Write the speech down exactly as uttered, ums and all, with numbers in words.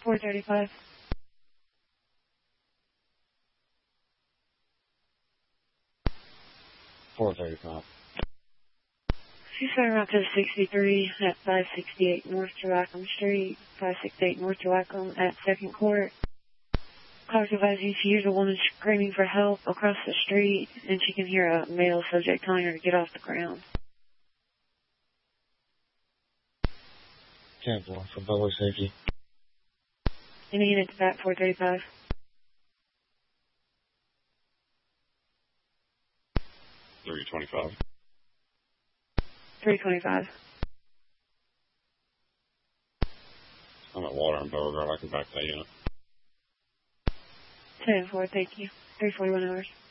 four thirty-five. four thirty-five. Ceasefire route to sixty-three at five sixty-eight North Joachim Street, five sixty-eight North Joachim at second Court. Cars advising she hears a woman screaming for help across the street, and she can hear a male subject telling her to get off the ground. ten four for public safety. Any unit to back four thirty-five. three twenty-five. three twenty-five. I'm at Water and Beauregard. I can back that unit. ten four, thank you. three forty-one hours.